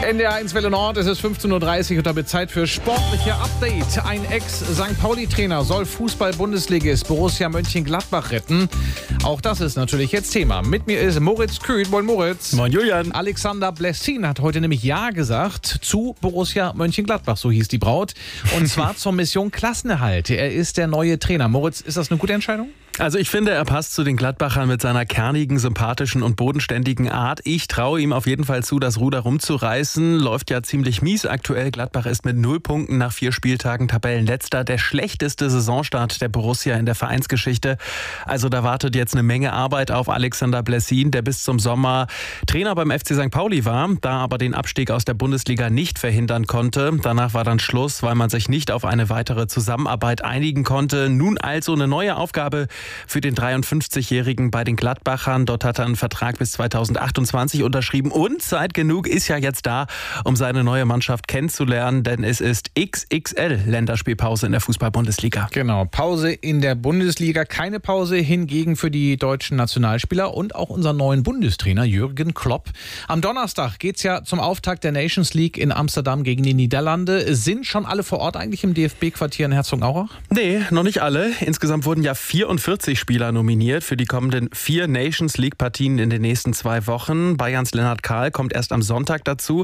NDR1 Welle Nord, es ist 15.30 Uhr und damit Zeit für sportliche Update. Ein Ex-St. Pauli-Trainer soll Fußball-Bundesligist Borussia Mönchengladbach retten. Auch das ist natürlich jetzt Thema. Mit mir ist Moritz Kühn. Moin Moritz. Moin Julian. Alexander Blessin hat heute nämlich Ja gesagt zu Borussia Mönchengladbach, so hieß die Braut. Und zwar zur Mission Klassenerhalt. Er ist der neue Trainer. Moritz, ist das eine gute Entscheidung? Also ich finde, er passt zu den Gladbachern mit seiner kernigen, sympathischen und bodenständigen Art. Ich traue ihm auf jeden Fall zu, das Ruder rumzureißen. Läuft ja ziemlich mies aktuell. Gladbach ist mit 0 Punkten nach 4 Spieltagen Tabellenletzter. Der schlechteste Saisonstart der Borussia in der Vereinsgeschichte. Also da wartet jetzt eine Menge Arbeit auf Alexander Blessin, der bis zum Sommer Trainer beim FC St. Pauli war, da aber den Abstieg aus der Bundesliga nicht verhindern konnte. Danach war dann Schluss, weil man sich nicht auf eine weitere Zusammenarbeit einigen konnte. Nun also eine neue Aufgabe für den 53-Jährigen bei den Gladbachern. Dort hat er einen Vertrag bis 2028 unterschrieben und Zeit genug ist ja jetzt da, um seine neue Mannschaft kennenzulernen, denn es ist XXL Länderspielpause in der Fußball-Bundesliga. Genau, Pause in der Bundesliga, keine Pause hingegen für die deutschen Nationalspieler und auch unseren neuen Bundestrainer Jürgen Klopp. Am Donnerstag geht's ja zum Auftakt der Nations League in Amsterdam gegen die Niederlande. Sind schon alle vor Ort eigentlich im DFB-Quartier in Herzogenaurach? Nee, noch nicht alle. Insgesamt wurden ja 44 Spieler nominiert für die kommenden 4 Nations League-Partien in den nächsten 2 Wochen. Bayerns Lennart Kahl kommt erst am Sonntag dazu.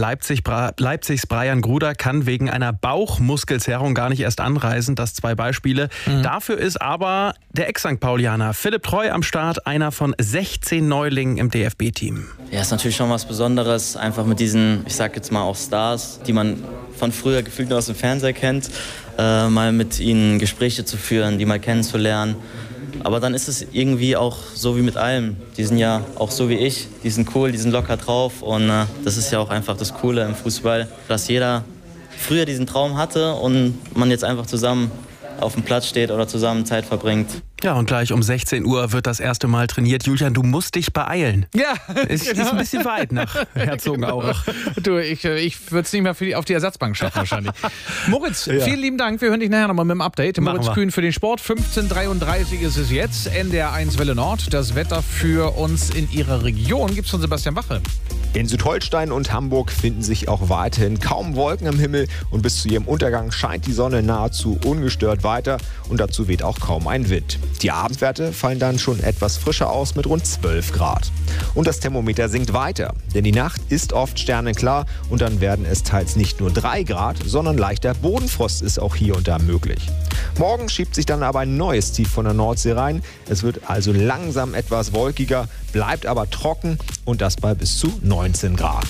Leipzigs Brian Gruder kann wegen einer Bauchmuskelzerrung gar nicht erst anreisen. Das 2 Beispiele. Dafür ist aber der Ex-St. Paulianer Philipp Treu am Start, einer von 16 Neulingen im DFB-Team. Ja, ist natürlich schon was Besonderes, einfach mit diesen, ich sag jetzt mal auch Stars, die man von früher gefühlt nur aus dem Fernseher kennt, mal mit ihnen Gespräche zu führen, die mal kennenzulernen. Aber dann ist es irgendwie auch so wie mit allem. Die sind ja auch so wie ich, die sind cool, die sind locker drauf und das ist ja auch einfach das Coole im Fußball, dass jeder früher diesen Traum hatte und man jetzt einfach zusammen auf dem Platz steht oder zusammen Zeit verbringt. Ja, und gleich um 16 Uhr wird das erste Mal trainiert. Julian, du musst dich beeilen. Ja, ist ein bisschen weit nach Herzogenaurach. Du, ich würde es nicht mehr auf die Ersatzbank schaffen wahrscheinlich. Moritz, vielen lieben Dank. Wir hören dich nachher nochmal mit dem Update. Moritz Kühn für den Sport. 15.33 ist es jetzt. NDR1 Welle Nord. Das Wetter für uns in Ihrer Region gibt's von Sebastian Wache. In Südholstein und Hamburg finden sich auch weiterhin kaum Wolken am Himmel und bis zu ihrem Untergang scheint die Sonne nahezu ungestört weiter und dazu weht auch kaum ein Wind. Die Abendwerte fallen dann schon etwas frischer aus mit rund 12 Grad. Und das Thermometer sinkt weiter, denn die Nacht ist oft sternenklar und dann werden es teils nicht nur 3 Grad, sondern leichter Bodenfrost ist auch hier und da möglich. Morgen schiebt sich dann aber ein neues Tief von der Nordsee rein. Es wird also langsam etwas wolkiger, bleibt aber trocken und das bei bis zu 19 Grad.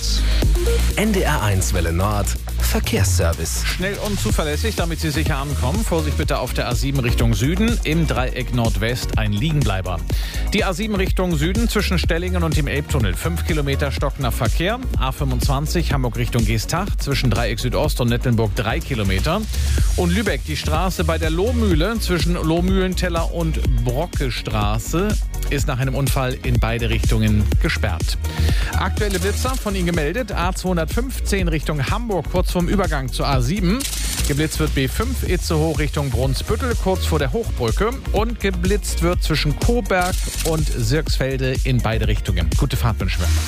NDR1 Welle Nord Verkehrsservice. Schnell und zuverlässig, damit Sie sicher ankommen. Vorsicht bitte auf der A7 Richtung Süden. Im Dreieck Nordwest ein Liegenbleiber. Die A7 Richtung Süden zwischen Stellingen und dem Elbtunnel. 5 Kilometer stockender Verkehr. A25 Hamburg Richtung Geestach zwischen Dreieck Südost und Nettelnburg 3 Kilometer. Und Lübeck, die Straße bei der Lohmühle zwischen Lohmühlenteller und Brockestraße ist nach einem Unfall in beide Richtungen gesperrt. Aktuelle Blitzer von Ihnen gemeldet. A215 Richtung Hamburg kurz vorm Übergang zur A7. Geblitzt wird B5 Itzehoe Richtung Brunsbüttel kurz vor der Hochbrücke. Und geblitzt wird zwischen Coburg und Sirksfelde in beide Richtungen. Gute Fahrt wünschen wir.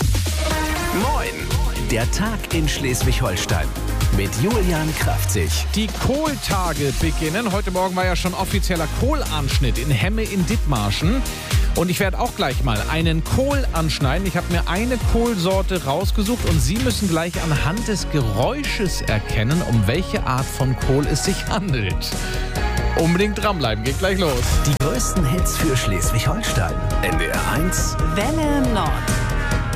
Moin! Der Tag in Schleswig-Holstein mit Julian Kraftzig. Die Kohltage beginnen. Heute Morgen war ja schon offizieller Kohlanschnitt in Hemme in Dithmarschen. Und ich werde auch gleich mal einen Kohl anschneiden. Ich habe mir eine Kohlsorte rausgesucht und Sie müssen gleich anhand des Geräusches erkennen, um welche Art von Kohl es sich handelt. Unbedingt dranbleiben, geht gleich los. Die größten Hits für Schleswig-Holstein. NDR1 Welle Nord.